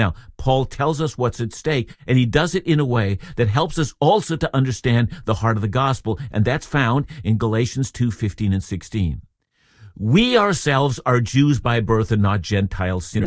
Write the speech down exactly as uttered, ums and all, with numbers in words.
Now, Paul tells us what's at stake, and he does it in a way that helps us also to understand the heart of the gospel, and that's found in Galatians two fifteen and sixteen. We ourselves are Jews by birth and not Gentile sinners.